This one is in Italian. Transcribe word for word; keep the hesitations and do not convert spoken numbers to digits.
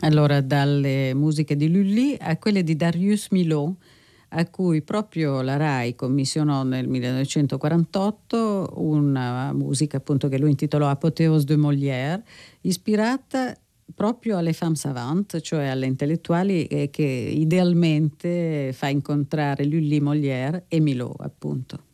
Allora, dalle musiche di Lully a quelle di Darius Milhaud, a cui proprio la Rai commissionò nel millenovecentoquarantotto una musica appunto che lui intitolò Apothéose de Molière, ispirata proprio alle femmes savantes, cioè alle intellettuali eh, che idealmente fa incontrare Lully, Molière e Milhaud, appunto.